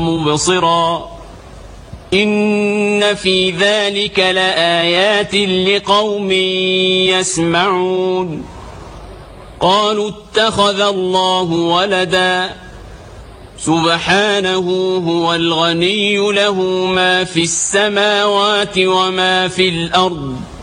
مبصرا إن في ذلك لآيات لقوم يسمعون قالوا اتخذ الله ولدا سبحانه هو الغني له ما في السماوات وما في الأرض